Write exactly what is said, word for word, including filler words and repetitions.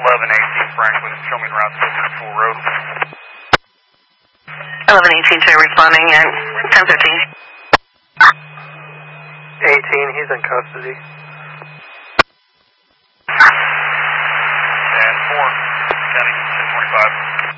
eleven eighteen Franklin, show me route six at Full Road. eleven eighteen, Jay responding at ten fifteen. eighteen, he's in custody. And four, County ten twenty-five.